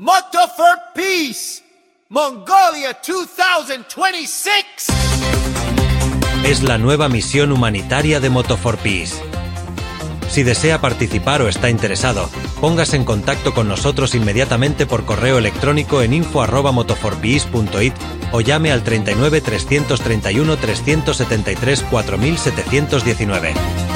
Moto for Peace, Mongolia 2026. Es la nueva misión humanitaria de Moto for Peace. Si desea participar o está interesado, póngase en contacto con nosotros inmediatamente por correo electrónico en info@motoforpeace.it o llame al 39 331 373 4719.